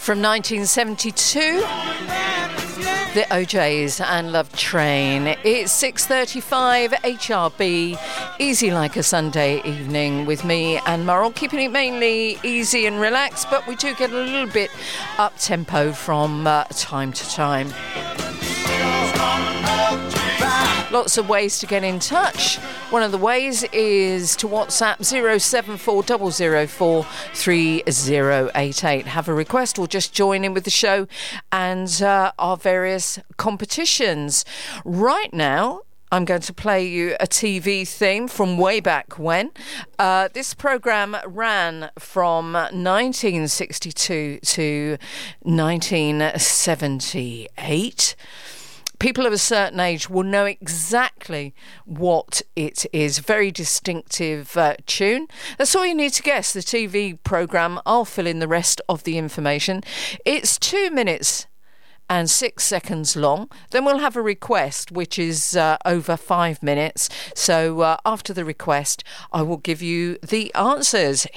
From 1972, the OJs and Love Train. It's 6:35 HRB, easy like a Sunday evening with me and Merrill, keeping it mainly easy and relaxed, but we do get a little bit up-tempo from time to time. Lots of ways to get in touch. One of the ways is to WhatsApp 074 0043088. Have a request or just join in with the show and our various competitions. Right now, I'm going to play you a TV theme from way back when. This programme ran from 1962 to 1978. People of a certain age will know exactly what it is. Very distinctive tune. That's all you need to guess. The TV programme, I'll fill in the rest of the information. It's 2 minutes and 6 seconds long. Then we'll have a request, which is over 5 minutes. So after the request, I will give you the answers.